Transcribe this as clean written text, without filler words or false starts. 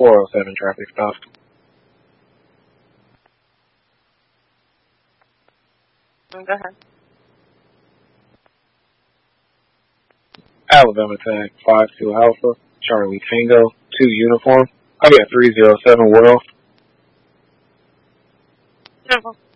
407 traffic stop. Go ahead. Alabama tag 52 Alpha, Charlie Tango, 2 uniform. I got 307 World. Beautiful.